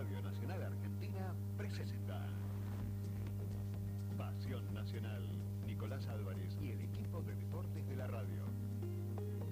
Radio Nacional Argentina presenta Pasión Nacional. Nicolás Álvarez y